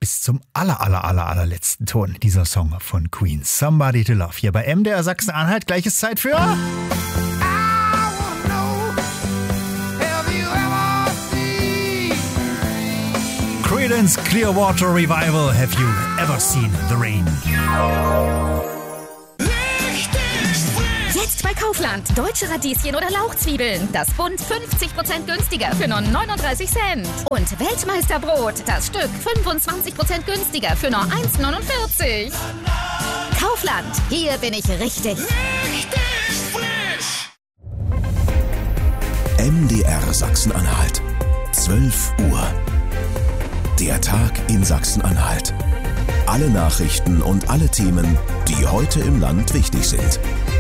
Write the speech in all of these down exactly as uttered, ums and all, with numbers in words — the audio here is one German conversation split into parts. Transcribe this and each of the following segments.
bis zum aller, aller, aller, allerletzten Ton. Dieser Song von Queen, Somebody to Love. Hier bei M D R Sachsen-Anhalt. Gleiches Zeit für... Creedence Clearwater Revival. Have you ever seen the rain? Jetzt bei Kaufland. Deutsche Radieschen oder Lauchzwiebeln. Das Bund fünfzig Prozent günstiger für nur neununddreißig Cent. Und Weltmeisterbrot. Das Stück fünfundzwanzig Prozent günstiger für nur eins neunundvierzig. Kaufland. Hier bin ich richtig. Richtig frisch. M D R Sachsen-Anhalt. zwölf Uhr. Der Tag in Sachsen-Anhalt. Alle Nachrichten und alle Themen, die heute im Land wichtig sind.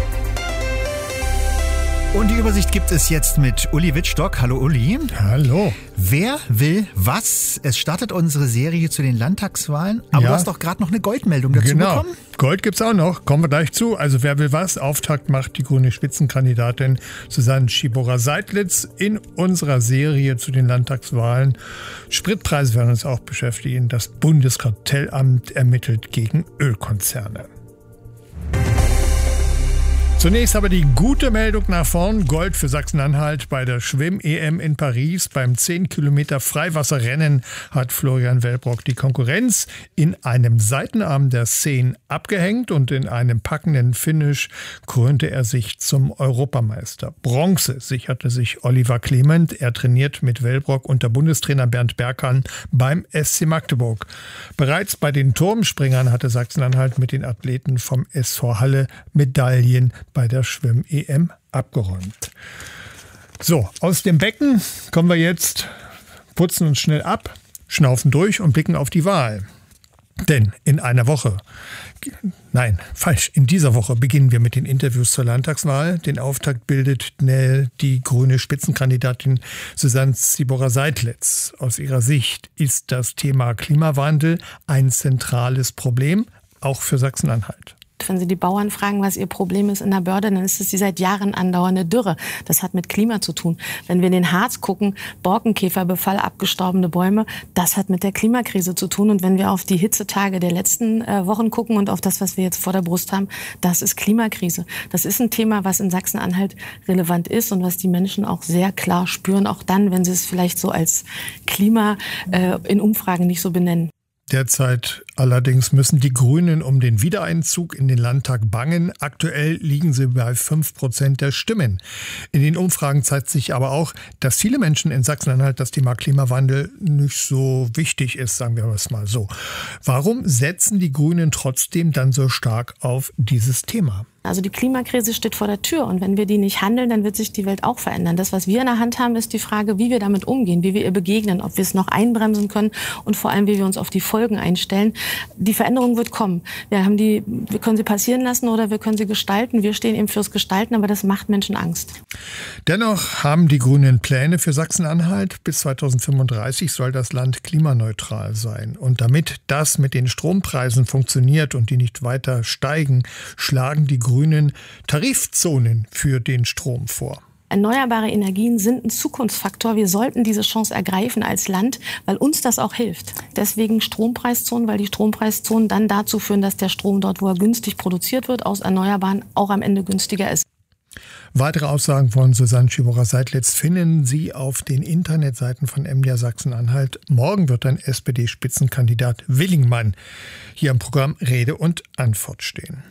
Und die Übersicht gibt es jetzt mit Uli Wittstock. Hallo Uli. Hallo. Wer will was? Es startet unsere Serie zu den Landtagswahlen. Aber ja. Du hast doch gerade noch eine Goldmeldung dazu genau. bekommen. Gold gibt's auch noch. Kommen wir gleich zu. Also wer will was? Auftakt macht die grüne Spitzenkandidatin Susanne Schibora-Seidlitz in unserer Serie zu den Landtagswahlen. Spritpreise werden uns auch beschäftigen. Das Bundeskartellamt ermittelt gegen Ölkonzerne. Zunächst aber die gute Meldung nach vorn. Gold für Sachsen-Anhalt bei der Schwimm-E M in Paris. Beim zehn Kilometer Freiwasserrennen hat Florian Wellbrock die Konkurrenz in einem Seitenarm der Seine abgehängt und in einem packenden Finish krönte er sich zum Europameister. Bronze sicherte sich Oliver Clement. Er trainiert mit Wellbrock unter Bundestrainer Bernd Berghahn beim S C Magdeburg. Bereits bei den Turmspringern hatte Sachsen-Anhalt mit den Athleten vom S V Halle Medaillen bei der Schwimm-E M abgeräumt. So, aus dem Becken kommen wir jetzt, putzen uns schnell ab, schnaufen durch und blicken auf die Wahl. Denn in einer Woche, nein, falsch, in dieser Woche beginnen wir mit den Interviews zur Landtagswahl. Den Auftakt bildet die grüne Spitzenkandidatin Susanne Schibora-Seidlitz. Aus ihrer Sicht ist das Thema Klimawandel ein zentrales Problem, auch für Sachsen-Anhalt. Wenn Sie die Bauern fragen, was ihr Problem ist in der Börde, dann ist es die seit Jahren andauernde Dürre. Das hat mit Klima zu tun. Wenn wir in den Harz gucken, Borkenkäferbefall, abgestorbene Bäume, das hat mit der Klimakrise zu tun. Und wenn wir auf die Hitzetage der letzten äh, Wochen gucken und auf das, was wir jetzt vor der Brust haben, das ist Klimakrise. Das ist ein Thema, was in Sachsen-Anhalt relevant ist und was die Menschen auch sehr klar spüren, auch dann, wenn sie es vielleicht so als Klima äh, in Umfragen nicht so benennen. Derzeit allerdings müssen die Grünen um den Wiedereinzug in den Landtag bangen. Aktuell liegen sie bei fünf Prozent der Stimmen. In den Umfragen zeigt sich aber auch, dass viele Menschen in Sachsen-Anhalt das Thema Klimawandel nicht so wichtig ist, sagen wir es mal so. Warum setzen die Grünen trotzdem dann so stark auf dieses Thema? Also die Klimakrise steht vor der Tür und wenn wir die nicht handeln, dann wird sich die Welt auch verändern. Das, was wir in der Hand haben, ist die Frage, wie wir damit umgehen, wie wir ihr begegnen, ob wir es noch einbremsen können und vor allem, wie wir uns auf die Folgen einstellen. Die Veränderung wird kommen. Wir haben die, wir können sie passieren lassen oder wir können sie gestalten. Wir stehen eben fürs Gestalten, aber das macht Menschen Angst. Dennoch haben die Grünen Pläne für Sachsen-Anhalt. Bis zweitausendfünfunddreißig soll das Land klimaneutral sein. Und damit das mit den Strompreisen funktioniert und die nicht weiter steigen, schlagen die Grünen Grünen Tarifzonen für den Strom vor. Erneuerbare Energien sind ein Zukunftsfaktor. Wir sollten diese Chance ergreifen als Land, weil uns das auch hilft. Deswegen Strompreiszonen, weil die Strompreiszonen dann dazu führen, dass der Strom dort, wo er günstig produziert wird, aus Erneuerbaren auch am Ende günstiger ist. Weitere Aussagen von Susanne Schibora-Seidlitz finden Sie auf den Internetseiten von M D R Sachsen-Anhalt. Morgen wird ein S P D-Spitzenkandidat Willingmann hier im Programm Rede und Antwort stehen.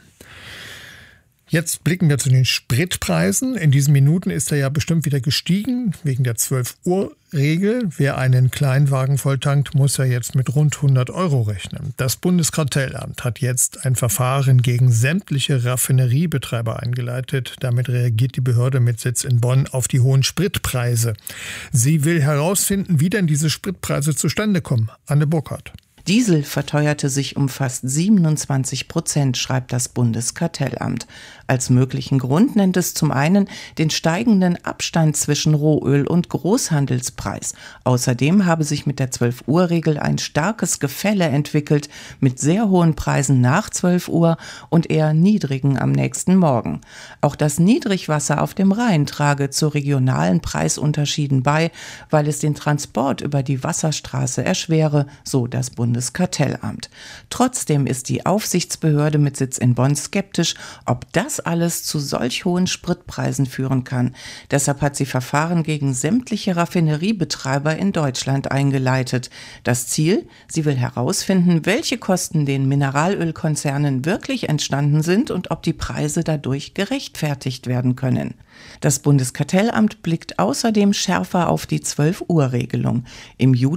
Jetzt blicken wir zu den Spritpreisen. In diesen Minuten ist er ja bestimmt wieder gestiegen, wegen der zwölf Uhr Regel. Wer einen Kleinwagen volltankt, muss ja jetzt mit rund hundert Euro rechnen. Das Bundeskartellamt hat jetzt ein Verfahren gegen sämtliche Raffineriebetreiber eingeleitet. Damit reagiert die Behörde mit Sitz in Bonn auf die hohen Spritpreise. Sie will herausfinden, wie denn diese Spritpreise zustande kommen. Anne Burkhardt. Diesel verteuerte sich um fast siebenundzwanzig Prozent, schreibt das Bundeskartellamt. Als möglichen Grund nennt es zum einen den steigenden Abstand zwischen Rohöl und Großhandelspreis. Außerdem habe sich mit der zwölf Uhr Regel ein starkes Gefälle entwickelt mit sehr hohen Preisen nach zwölf Uhr und eher niedrigen am nächsten Morgen. Auch das Niedrigwasser auf dem Rhein trage zu regionalen Preisunterschieden bei, weil es den Transport über die Wasserstraße erschwere, so das Bundeskartellamt. Bundeskartellamt. Trotzdem ist die Aufsichtsbehörde mit Sitz in Bonn skeptisch, ob das alles zu solch hohen Spritpreisen führen kann. Deshalb hat sie Verfahren gegen sämtliche Raffineriebetreiber in Deutschland eingeleitet. Das Ziel? Sie will herausfinden, welche Kosten den Mineralölkonzernen wirklich entstanden sind und ob die Preise dadurch gerechtfertigt werden können. Das Bundeskartellamt blickt außerdem schärfer auf die zwölf Uhr Regelung. Im Juli